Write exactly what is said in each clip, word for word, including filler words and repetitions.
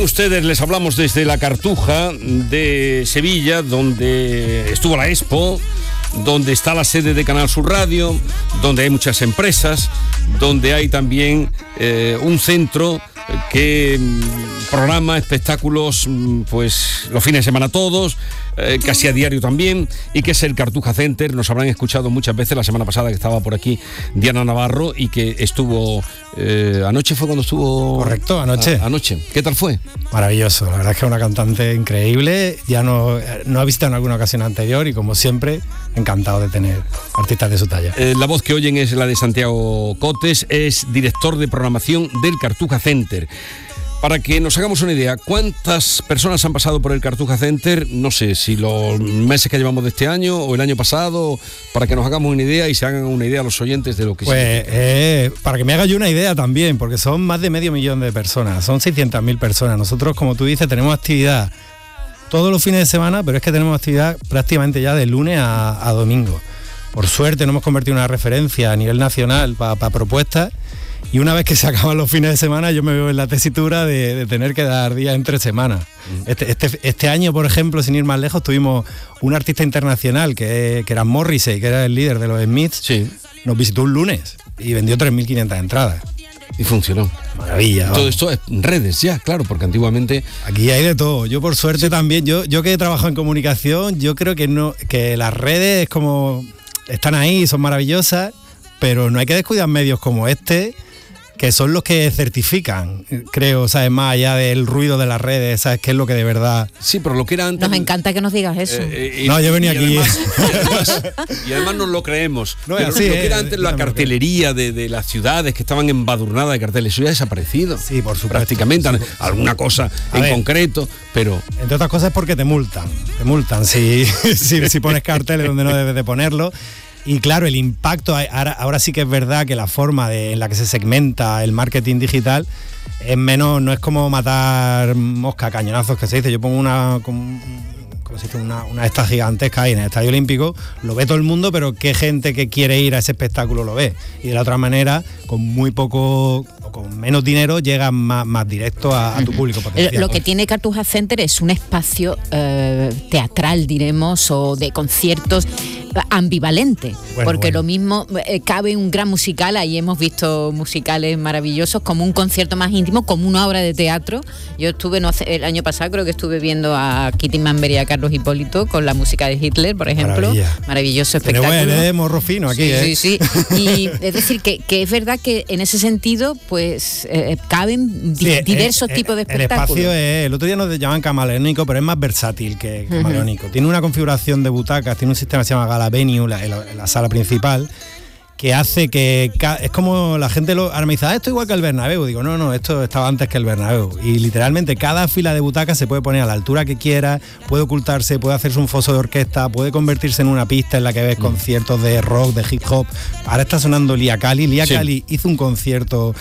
Ustedes les hablamos desde la Cartuja de Sevilla, donde estuvo la Expo, donde está la sede de Canal Sur Radio, donde hay muchas empresas, donde hay también eh, un centro que programa espectáculos pues los fines de semana todos, eh, casi a diario también, y que es el Cartuja Center. Nos habrán escuchado muchas veces la semana pasada que estaba por aquí Diana Navarro y que estuvo eh, anoche fue cuando estuvo correcto anoche a, anoche ¿qué tal fue? Maravilloso, la verdad es que es una cantante increíble. Ya no, no ha visitado en alguna ocasión anterior y como siempre encantado de tener artistas de su talla. Eh, la voz que oyen es la de Santiago Cotes, es director de programación del Cartuja Center. Para que nos hagamos una idea, ¿cuántas personas han pasado por el Cartuja Center? No sé, si los meses que llevamos de este año o el año pasado, para que nos hagamos una idea y se hagan una idea a los oyentes de lo que... Pues eh, para que me haga yo una idea también, porque son más de medio millón de personas, son seiscientas mil personas. Nosotros, como tú dices, tenemos actividad todos los fines de semana, pero es que tenemos actividad prácticamente ya de lunes a, a domingo. Por suerte nos hemos convertido en una referencia a nivel nacional para pa propuestas. Y una vez que se acaban los fines de semana, yo me veo en la tesitura de, de tener que dar días entre semanas. Mm. Este, este, este año, por ejemplo, sin ir más lejos, tuvimos un artista internacional que, que era Morrissey, que era el líder de los Smiths. Sí. Nos visitó un lunes y vendió tres mil quinientas entradas. Y funcionó. Maravilla. Todo esto es redes ya, claro, porque antiguamente... Aquí hay de todo. Yo por suerte sí. también, yo, yo que he trabajado en comunicación, yo creo que, no, que las redes es como... están ahí, son maravillosas, pero no hay que descuidar medios como este, que son los que certifican, creo, ¿sabes? Más allá del ruido de las redes, ¿sabes? ¿Qué es lo que de verdad...? Sí, pero lo que era antes... Nos encanta que nos digas eso. Eh, eh, no, yo venía y aquí... Además, y, además, y además nos lo creemos. No, pero así, lo que era antes eh, la cartelería de, de las ciudades que estaban embadurnadas de carteles, eso ya ha desaparecido. Sí, por supuesto. Prácticamente, sí, alguna cosa a en ver, concreto, pero... Entre otras cosas es porque te multan, te multan si, si, si pones carteles donde no debes de ponerlo. Y claro, el impacto, ahora, ahora sí que es verdad que la forma de, en la que se segmenta el marketing digital es menos, no es como matar mosca a cañonazos, que se dice. Yo pongo una, como, como se dice, una, una esta gigantesca ahí en el Estadio Olímpico, lo ve todo el mundo, pero qué gente que quiere ir a ese espectáculo lo ve. Y de la otra manera, con muy poco... con menos dinero llegas más, más directo a, a tu público potencial. Lo que tiene Cartuja Center es un espacio eh, teatral, diremos, o de conciertos ambivalente, bueno, porque bueno. lo mismo eh, cabe un gran musical, ahí hemos visto musicales maravillosos, como un concierto más íntimo, como una obra de teatro. Yo estuve, no sé, el año pasado creo que estuve viendo a Kitty Manber y a Carlos Hipólito con la música de Hitler, por ejemplo. Maravilla. Maravilloso espectáculo. Pero bueno, es morro fino aquí, sí, ¿eh? Sí, sí. Y es decir, que, que es verdad que en ese sentido, pues eh, caben sí, diversos eh, tipos de espectáculos. El espacio es, el otro día nos llaman camaleónico, pero es más versátil que camaleónico. Uh-huh. Tiene una configuración de butacas, tiene un sistema que se llama Gala Venue, la, la, la sala principal, que hace que es como la gente lo, ahora me dice, ah, esto es igual que el Bernabéu. Digo, no, no, esto estaba antes que el Bernabéu. Y literalmente cada fila de butacas se puede poner a la altura que quiera, puede ocultarse, puede hacerse un foso de orquesta, puede convertirse en una pista en la que ves mm. conciertos de rock, de hip hop. Ahora está sonando Lia Kali. Lia sí. Kali hizo un concierto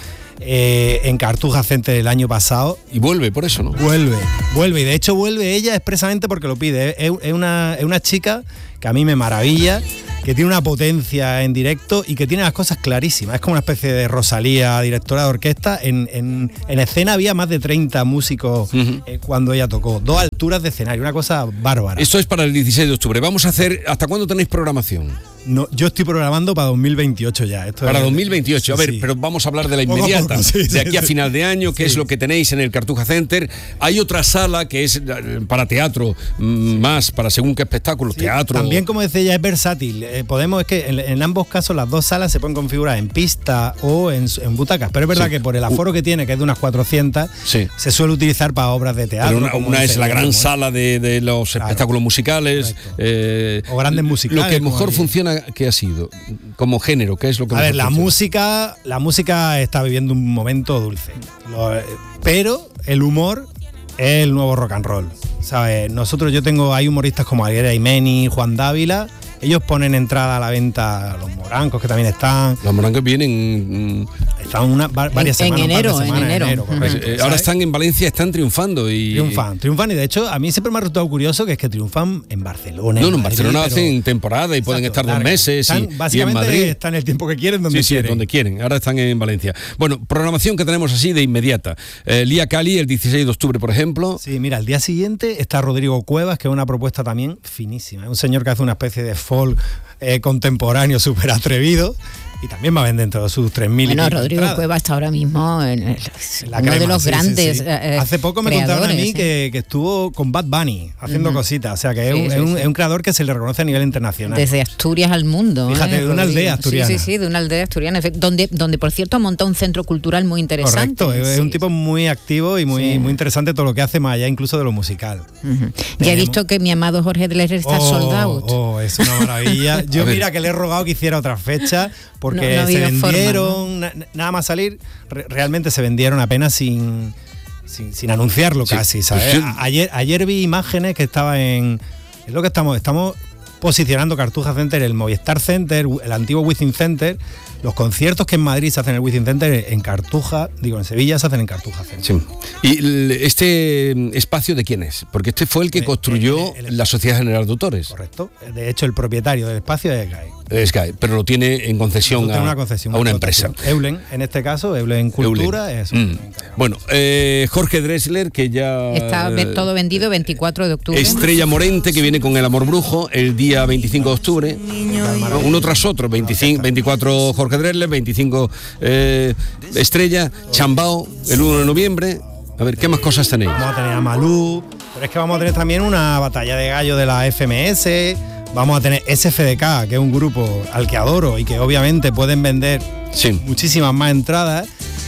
eh, en Cartuja Center el año pasado. Y vuelve, por eso, ¿no? Vuelve, vuelve. Y de hecho vuelve ella expresamente porque lo pide. Es, es, una, es una chica que a mí me maravilla, que tiene una potencia en directo y que tiene las cosas clarísimas. Es como una especie de Rosalía, directora de orquesta. En, en, en escena había más de treinta músicos uh-huh. eh, cuando ella tocó. Dos alturas de escenario, una cosa bárbara. Esto es para el dieciséis de octubre. Vamos a hacer... ¿Hasta cuándo tenéis programación? No, yo estoy programando para dos mil veintiocho ya. Esto para es, dos mil veintiocho, a ver, sí. pero vamos a hablar de la inmediata. Poco a poco, sí, de aquí sí, a final de año, que sí. es lo que tenéis en el Cartuja Center. Hay otra sala que es para teatro, más para según qué espectáculo, sí, teatro. También, como decía ella, es versátil. Eh, podemos, es que en, en ambos casos las dos salas se pueden configurar en pista o en, en butacas, pero es verdad sí. que por el aforo que tiene, que es de unas cuatrocientas, sí. se suele utilizar para obras de teatro. Pero una, una es la gran sala de, de los claro. espectáculos musicales. Eh, o grandes musicales. Lo que mejor funciona, ¿qué ha sido? Como género, ¿qué es lo que a ver, la funciona? música la música está viviendo un momento dulce, lo, pero el humor es el nuevo rock and roll, ¿sabes? Nosotros, yo tengo, hay humoristas como Alguera Imeni, Juan Dávila, Ellos ponen entrada a la venta los morancos, que también están. Los morancos vienen... Están una, varias en, semanas. En enero, semanas, en enero. En enero pues, eh, ahora están en Valencia, están triunfando. y Triunfan, triunfan. Y de hecho, a mí siempre me ha resultado curioso que es que triunfan en Barcelona. No, en no, en Madrid, Barcelona pero... hacen temporada y pueden Exacto, estar dos larga. meses. Están, y, básicamente y en Madrid están el tiempo que quieren, donde sí, sí, quieren. donde quieren. Ahora están en Valencia. Bueno, programación que tenemos así de inmediata. Eh, Lía Cali, el dieciséis de octubre, por ejemplo. Sí, mira, el día siguiente está Rodrigo Cuevas, que es una propuesta también finísima. Es un señor que hace una especie de folk eh, contemporáneo súper atrevido. Y también va a vender dentro de sus tres mil. Bueno, Rodrigo Cuevas está ahora mismo en, el, en la uno crema, de los sí, grandes. Sí, sí. Eh, Hace poco me contaron a mí ¿sí? que, que estuvo con Bad Bunny haciendo uh-huh. cositas. O sea, que es, sí, un, sí, es, un, sí. es un creador que se le reconoce a nivel internacional. Desde Asturias al mundo. Fíjate, ¿eh? de una aldea asturiana. Sí, sí, sí, de una aldea asturiana. Donde, donde por cierto, ha montado un centro cultural muy interesante. Correcto, sí. es un tipo muy activo y muy, sí. muy interesante todo lo que hace, más allá incluso de lo musical. Uh-huh. Ya he visto que mi amado Jorge Dresler está oh, sold out. Oh, es una maravilla. Yo mira que le he rogado que hiciera otra fecha porque no, no se vendieron, forma, ¿no? nada más salir, re- realmente se vendieron apenas sin, sin, sin anunciarlo sí. casi, ¿sabes? Sí. Ayer, ayer vi imágenes que estaba en... Es lo que estamos... Estamos posicionando Cartuja Center, el Movistar Center, el antiguo Wizzing Center. Los conciertos que en Madrid se hacen en el Wizzing Center, en Cartuja, digo, en Sevilla se hacen en Cartuja Center. Sí. ¿Y este espacio de quién es? Porque este fue el que construyó el, el, el, la Sociedad General de Autores. Correcto. De hecho, el propietario del espacio es Sky. Sky, pero lo tiene en concesión, a, una, concesión a una empresa. Eulen, en este caso, Eulen Cultura. Eulen. Eso, mm. Bueno, eh, Jorge Dresler, que ya... Está eh, todo vendido veinticuatro de octubre. Estrella Morente, que viene con El Amor Brujo, el día veinticinco de octubre. Uno tras otro, veinticinco, veinticuatro Jorge Dresler, veinticinco eh, Estrella, Chambao, el uno de noviembre. A ver, ¿qué más cosas tenéis? Vamos a tener a Malú, pero es que vamos a tener también una batalla de gallo de la F M S... Vamos a tener S F D K, que es un grupo al que adoro y que obviamente pueden vender sí. muchísimas más entradas.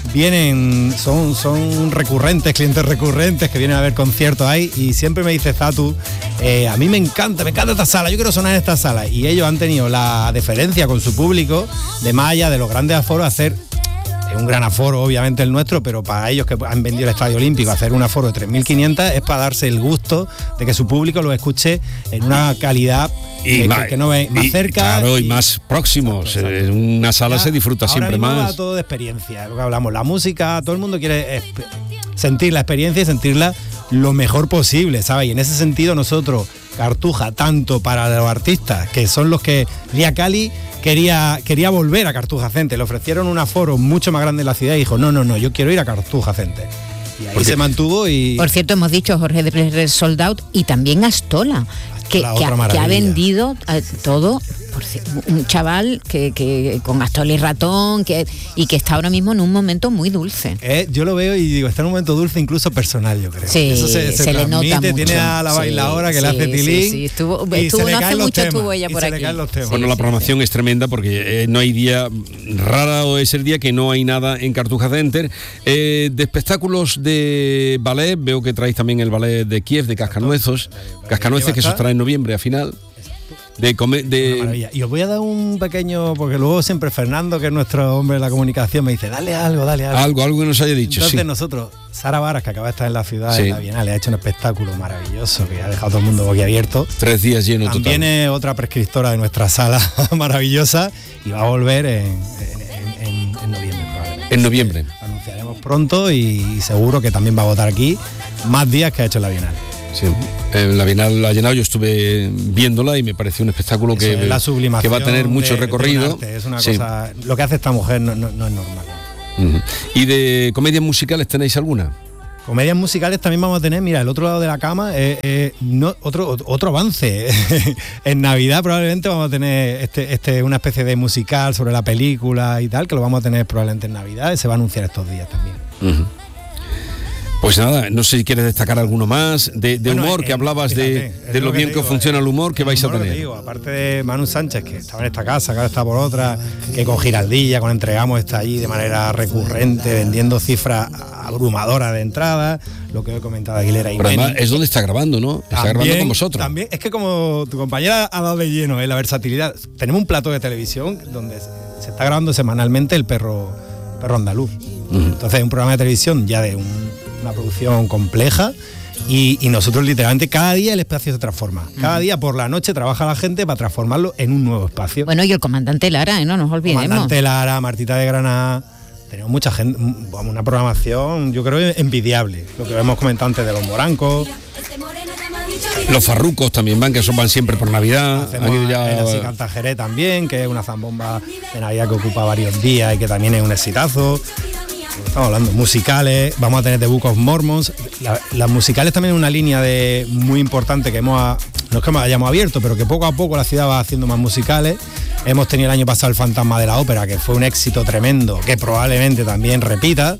Vienen, son, son recurrentes, clientes recurrentes que vienen a ver conciertos ahí y siempre me dice Zatu, eh, a mí me encanta, me encanta esta sala, yo quiero sonar en esta sala. Y ellos han tenido la deferencia con su público de más allá de los grandes aforos hacer un gran aforo, obviamente el nuestro, pero para ellos que han vendido el Estadio Olímpico, hacer un aforo de tres mil quinientos es para darse el gusto de que su público lo escuche en una calidad y que, más, que no ve más y, cerca. Claro, y, y más próximos. En una sala ya, se disfruta siempre más. Ahora todo de experiencia, lo que hablamos, la música, todo el mundo quiere esp- sentir la experiencia y sentirla lo mejor posible, ¿sabes? Y en ese sentido nosotros, Cartuja, tanto para los artistas, que son los que Lía Cali quería, quería volver a Cartuja Center, le ofrecieron un aforo mucho más grande en la ciudad y dijo, no, no, no, yo quiero ir a Cartuja Center. Y ahí Porque, se mantuvo y... Por cierto, hemos dicho Jorge de Sold Out y también Astola, que, que, ha, que ha vendido eh, todo... Por cierto, un chaval que, que con Astola y Ratón que, y que está ahora mismo en un momento muy dulce. Eh, yo lo veo y digo, está en un momento dulce incluso personal, yo creo. Sí, Eso se, se, se le nota mucho. Tiene a la bailadora sí, que sí, le hace tilín. Sí, sí. Estuvo, estuvo no hace mucho temas, estuvo ella por aquí. Sí, bueno, la programación sí. es tremenda porque eh, no hay día, rara o es el día que no hay nada en Cartuja Center. Eh, de espectáculos de ballet, veo que traéis también el ballet de Kiev, de Cascanueces. Cascanueces, que eso estará en noviembre a final. De, come, de... Y os voy a dar un pequeño, porque luego siempre Fernando, que es nuestro hombre de la comunicación, me dice, dale algo, dale algo. Algo, algo que nos haya dicho. Entonces sí. nosotros, Sara Varas, que acaba de estar en la ciudad, sí. en la Bienal, ha hecho un espectáculo maravilloso que ha dejado a todo el mundo boquiabierto. Tres días lleno total. También es otra prescriptora de nuestra sala maravillosa y va a volver en, en, en, en noviembre probablemente. En noviembre. Lo anunciaremos pronto y seguro que también va a votar aquí más días que ha hecho en la Bienal. Sí, en la Bienal la ha llenado, yo estuve viéndola y me pareció un espectáculo que, es la que va a tener mucho de, recorrido. De arte, es una sí. cosa, lo que hace esta mujer no, no, no es normal. Uh-huh. ¿Y de comedias musicales tenéis alguna? Comedias musicales también vamos a tener, mira, el otro lado de la cama, eh, eh, no, otro, otro avance. En Navidad probablemente vamos a tener este, este, una especie de musical sobre la película y tal, que lo vamos a tener probablemente en Navidad y se va a anunciar estos días también. Uh-huh. Pues nada, no sé si quieres destacar alguno más de, de bueno, humor, eh, que hablabas fíjate, de, de lo, lo bien que, digo, que funciona el humor que el vais humor a tener. Digo, aparte de Manu Sánchez, que estaba en esta casa, que ahora está por otra, que con Giraldilla, con Entregamos está allí de manera recurrente, vendiendo cifras abrumadoras de entrada, lo que he comentado Aguilera y Pero además es donde está grabando, ¿no? Está también, grabando con vosotros. También, es que como tu compañera ha dado de lleno en la versatilidad, tenemos un plato de televisión donde se está grabando semanalmente el perro, perro andaluz. Uh-huh. Entonces es un programa de televisión ya de un una producción compleja, Y, y nosotros literalmente cada día el espacio se transforma. Cada día por la noche trabaja la gente para transformarlo en un nuevo espacio. Bueno, y el comandante Lara, ¿eh? No nos olvidemos. Comandante Lara, Martita de Granada. Tenemos mucha gente, una programación, yo creo, envidiable. Lo que hemos comentado antes de los morancos. Los farrucos también van, que esos van siempre por Navidad. Hacemos ya... el Así Canta Jerez también, que es una zambomba de Navidad que ocupa varios días y que también es un exitazo. Estamos hablando musicales, vamos a tener The Book of Mormons. La, las musicales también es una línea de muy importante que hemos, no es que nos hayamos abierto, pero que poco a poco la ciudad va haciendo más musicales. Hemos tenido el año pasado El Fantasma de la Ópera, que fue un éxito tremendo, que probablemente también repita.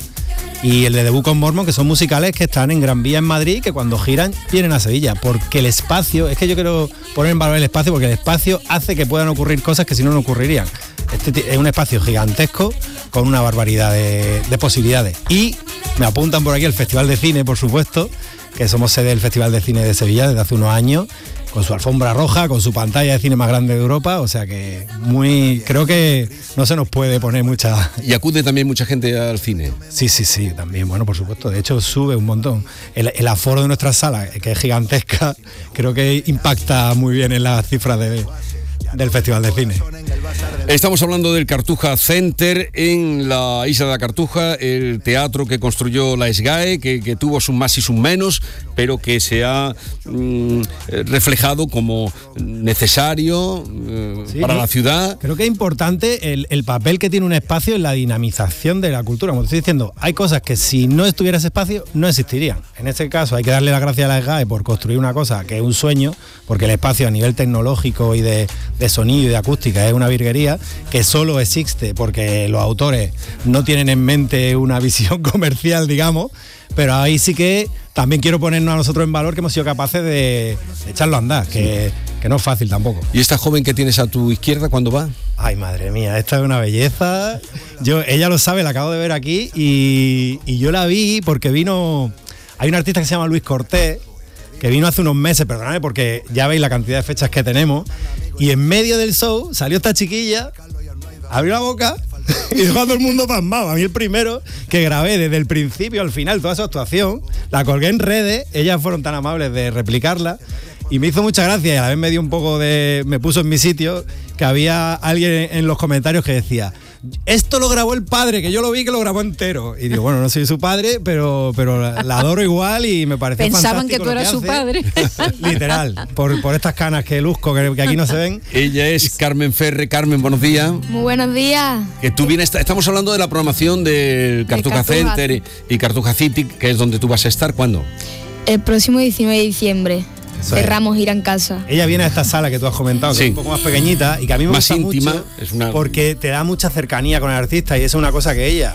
Y el de The Book of Mormon, que son musicales que están en Gran Vía en Madrid, que cuando giran vienen a Sevilla, porque el espacio, es que yo quiero poner en valor el espacio, porque el espacio hace que puedan ocurrir cosas que si no no ocurrirían. Este es un espacio gigantesco con una barbaridad de, de posibilidades. Y me apuntan por aquí el Festival de Cine, por supuesto, que somos sede del Festival de Cine de Sevilla desde hace unos años, con su alfombra roja, con su pantalla de cine más grande de Europa, o sea que muy, creo que no se nos puede poner mucha... Y acude también mucha gente al cine. Sí, sí, sí, también, bueno, por supuesto, de hecho sube un montón. El, el aforo de nuestra sala, que es gigantesca, creo que impacta muy bien en las cifras de... del Festival de Cine. Estamos hablando del Cartuja Center en la isla de la Cartuja, el teatro que construyó la SGAE, que, que tuvo sus más y sus menos, pero que se ha mm, reflejado como necesario eh, sí, para la ciudad. Creo que es importante el, el papel que tiene un espacio en la dinamización de la cultura. Como te estoy diciendo, hay cosas que si no estuviera ese espacio no existirían. En este caso hay que darle las gracias a la SGAE por construir una cosa que es un sueño, porque el espacio a nivel tecnológico y de de sonido y de acústica es una virguería que solo existe porque los autores no tienen en mente una visión comercial, digamos, pero ahí sí que también quiero ponernos a nosotros en valor que hemos sido capaces de, de echarlo a andar, que, que no es fácil tampoco. ¿Y esta joven que tienes a tu izquierda cuándo va? Ay, madre mía, esta es una belleza. Yo, ella lo sabe, la acabo de ver aquí y, y yo la vi porque vino... Hay un artista que se llama Luis Cortés, que vino hace unos meses, perdóname, porque ya veis la cantidad de fechas que tenemos, y en medio del show salió esta chiquilla, abrió la boca y dejó a todo el mundo pasmado. A mí el primero que grabé desde el principio al final toda su actuación, la colgué en redes, ellas fueron tan amables de replicarla, y me hizo mucha gracia y a la vez me dio un poco de... me puso en mi sitio, que había alguien en los comentarios que decía: esto lo grabó el padre, que yo lo vi que lo grabó entero. Y digo, bueno, no soy su padre, pero, pero la, la adoro igual y me parece fantástico. Pensaban que tú eras su padre. Literal, por, por estas canas que luzco, que, que aquí no se ven. Ella es Carmen Ferre. Carmen, buenos días. Muy buenos días. Que tú vienes, estamos hablando de la programación del Cartuja, Cartuja Center y, y Cartuja City, que es donde tú vas a estar. ¿Cuándo? El próximo diecinueve de diciembre. Cerramos Ir en Casa. Ella viene a esta sala que tú has comentado, que sí, es un poco más pequeñita y que a mí me más gusta íntima, mucho es una... porque te da mucha cercanía con el artista y eso es una cosa que ella,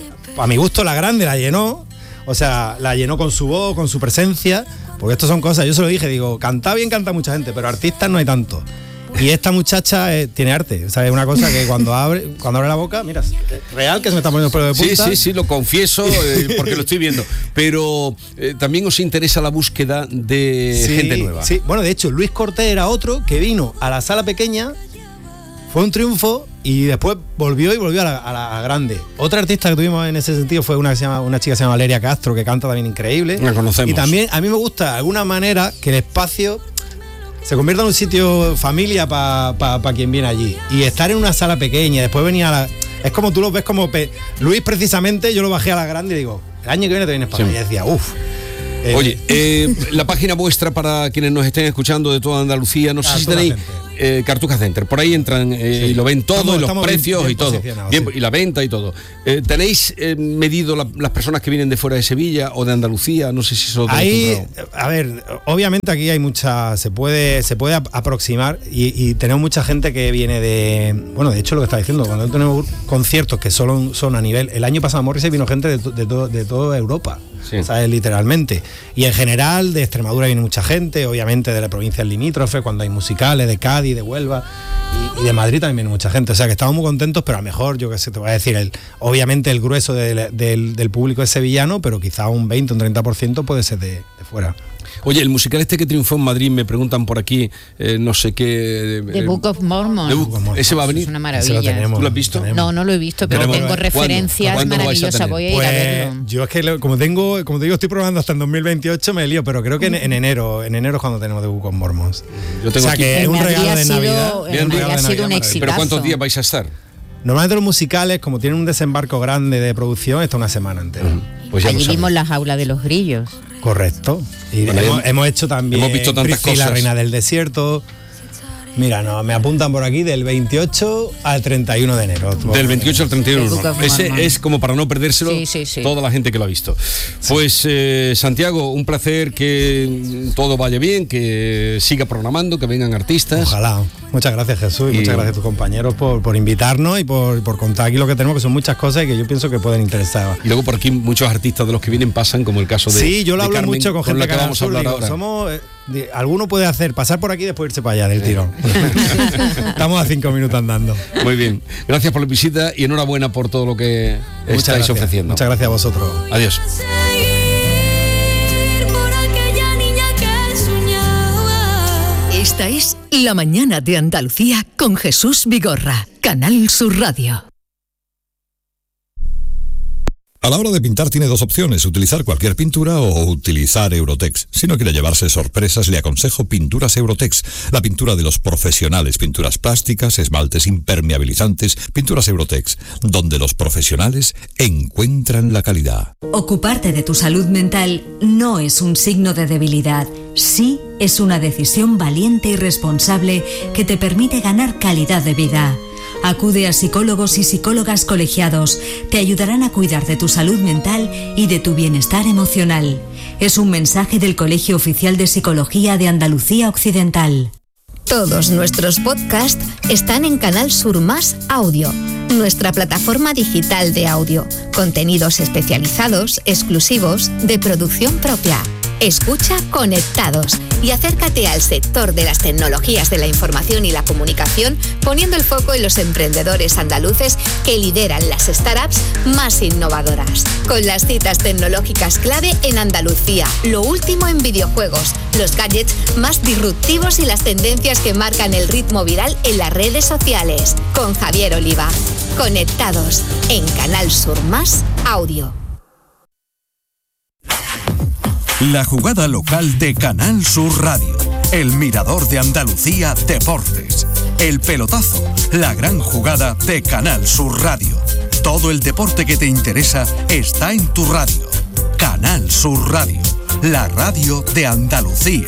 a mi gusto, la grande la llenó, o sea, la llenó con su voz, con su presencia, porque esto son cosas, yo se lo dije, digo, canta bien, canta mucha gente, pero artistas no hay tanto. Y esta muchacha eh, tiene arte, o sea, es una cosa que cuando abre cuando abre la boca, mira, real que se me está poniendo el pelo de punta. Sí, sí, sí, lo confieso, eh, porque lo estoy viendo. Pero eh, también os interesa la búsqueda de sí, gente nueva. Sí, bueno, de hecho, Luis Cortés era otro que vino a la sala pequeña, fue un triunfo y después volvió y volvió a la, a la grande. Otra artista que tuvimos en ese sentido fue una, que se llama, una chica que se llama Valeria Castro, que canta también increíble. La conocemos. Y también a mí me gusta de alguna manera que el espacio se convierta en un sitio familia para pa, pa quien viene allí. Y estar en una sala pequeña, después venir a la... Es como tú lo ves como... Pe... Luis, precisamente, yo lo bajé a la grande y digo, el año que viene te vienes para allá. Y decía, uff. Eh, Oye, eh, la página vuestra para quienes nos estén escuchando de toda Andalucía, no sé si tenéis eh, Cartuja Center, por ahí entran eh, sí. y lo ven todo, estamos, y los estamos precios bien, bien y todo, bien, sí. y la venta y todo. Eh, ¿Tenéis eh, medido la, las personas que vienen de fuera de Sevilla o de Andalucía? No sé si eso... Ahí, a ver, obviamente aquí hay mucha, se puede, se puede aproximar y, y tenemos mucha gente que viene de, bueno, de hecho lo que está diciendo, cuando tenemos conciertos que solo son a nivel, el año pasado a Morrissey vino gente de, de, de, de toda Europa. Sí. ¿Sabes? Literalmente. Y en general de Extremadura viene mucha gente, obviamente de la provincia limítrofe, cuando hay musicales, de Cádiz, de Huelva. y de Madrid también viene mucha gente, o sea que estamos muy contentos, pero a lo mejor, yo qué sé, te voy a decir, el, obviamente el grueso de, del, del público es sevillano, pero quizá un veinte, un treinta por ciento puede ser de, de fuera. Oye, el musical este que triunfó en Madrid, me preguntan por aquí, eh, no sé qué... The eh, Book of Mormon. The Book of Mormon. ¿Ese va a venir? Es una maravilla. Lo tenemos, ¿Tú lo has visto? Tenemos. No, no lo he visto, pero Tenemos. tengo referencias ¿Cuándo? ¿Cuándo maravillosas. Voy a ir pues, a verlo. Yo es que como tengo, como te digo, estoy programando hasta en dos mil veintiocho, me lío, pero creo que en, en enero, en enero es cuando tenemos The Book of Mormon. Yo tengo o sea aquí. que es un regalo de sido, Navidad. En Madrid ha sido un exitazo. ¿Pero cuántos días vais a estar? Normalmente los musicales, como tienen un desembarco grande de producción, está una semana entera. Uh-huh. Pues allí vimos la jaula de los grillos. Correcto. Y bueno, hemos, hemos hecho también hemos visto tantas Priscila, cosas. La Reina del Desierto. Mira, no, me apuntan por aquí del veintiocho al treinta y uno de enero. Del veintiocho al treinta y uno. Ese es como para no perdérselo, sí, sí, sí. toda la gente que lo ha visto. Pues eh, Santiago, un placer que todo vaya bien, que siga programando, que vengan artistas. Ojalá. Muchas gracias, Jesús, y, y muchas gracias a tus compañeros por, por invitarnos y por, por contar aquí lo que tenemos, que son muchas cosas y que yo pienso que pueden interesar. Y luego por aquí muchos artistas de los que vienen pasan, como el caso de Sí, yo lo hablo Carmen, mucho con gente con la que que Canal vamos a Sur, hablar digo, ahora. somos, eh, alguno puede hacer pasar por aquí y después irse para allá del tirón. Estamos a cinco minutos andando. Muy bien. Gracias por la visita y enhorabuena por todo lo que muchas estáis gracias. ofreciendo. Muchas gracias a vosotros. Adiós. Esta es La Mañana de Andalucía con Jesús Vigorra, Canal Sur Radio. A la hora de pintar tiene dos opciones, utilizar cualquier pintura o utilizar Eurotex. Si no quiere llevarse sorpresas, le aconsejo Pinturas Eurotex, la pintura de los profesionales, pinturas plásticas, esmaltes impermeabilizantes, Pinturas Eurotex, donde los profesionales encuentran la calidad. Ocuparte de tu salud mental no es un signo de debilidad, sí es una decisión valiente y responsable que te permite ganar calidad de vida. Acude a psicólogos y psicólogas colegiados. Te ayudarán a cuidar de tu salud mental y de tu bienestar emocional. Es un mensaje del Colegio Oficial de Psicología de Andalucía Occidental. Todos nuestros podcasts están en Canal Sur Más Audio, nuestra plataforma digital de audio. Contenidos especializados, exclusivos, de producción propia. Escucha Conectados y acércate al sector de las tecnologías de la información y la comunicación, poniendo el foco en los emprendedores andaluces que lideran las startups más innovadoras. Con las citas tecnológicas clave en Andalucía, lo último en videojuegos, los gadgets más disruptivos y las tendencias que marcan el ritmo viral en las redes sociales. Con Javier Oliva. Conectados en Canal Sur Más Audio. La jugada local de Canal Sur Radio. El Mirador de Andalucía Deportes. El pelotazo. La gran jugada de Canal Sur Radio. Todo el deporte que te interesa está en tu radio. Canal Sur Radio. La radio de Andalucía.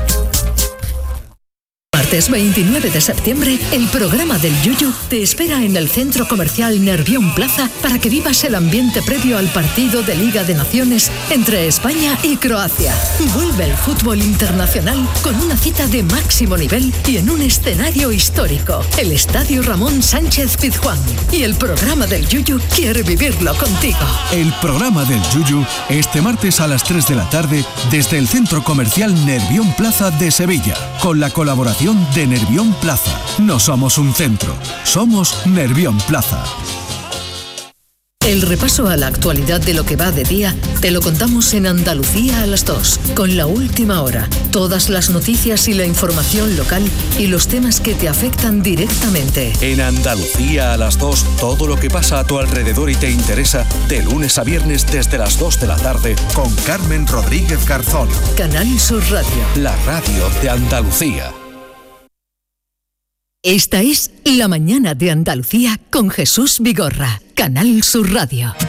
Martes veintinueve de septiembre, el programa del Yuyu te espera en el Centro Comercial Nervión Plaza para que vivas el ambiente previo al partido de Liga de Naciones entre España y Croacia. Vuelve el fútbol internacional con una cita de máximo nivel y en un escenario histórico, el Estadio Ramón Sánchez Pizjuán. Y el programa del Yuyu quiere vivirlo contigo. El programa del Yuyu este martes a las tres de la tarde desde el Centro Comercial Nervión Plaza de Sevilla, con la colaboración de Nervión Plaza. No somos un centro, somos Nervión Plaza. El repaso a la actualidad de lo que va de día te lo contamos en Andalucía a las dos, con La Última Hora, todas las noticias y la información local y los temas que te afectan directamente. En Andalucía a las dos, todo lo que pasa a tu alrededor y te interesa, de lunes a viernes desde las dos de la tarde, con Carmen Rodríguez Garzón. Canal Sur Radio. La radio de Andalucía. Esta es La Mañana de Andalucía con Jesús Vigorra, Canal Sur Radio.